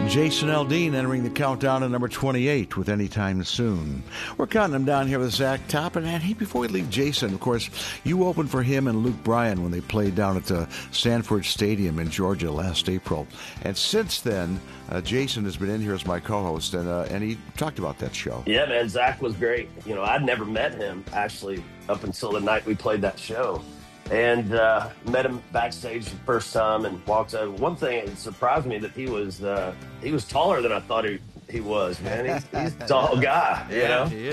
Jason Aldean entering the countdown at number 28 with Anytime Soon. We're counting him down here with Zach Top. And hey, before we leave Jason, of course, you opened for him and Luke Bryan when they played down at the Sanford Stadium in Georgia last April. And since then, Jason has been in here as my co-host, and he talked about that show. Yeah, man, Zach was great. You know, I'd never met him, actually, up until the night we played that show. And met him backstage the first time and walked over. One thing that surprised me that he was taller than I thought he was, man. He's a tall guy, you know? He is.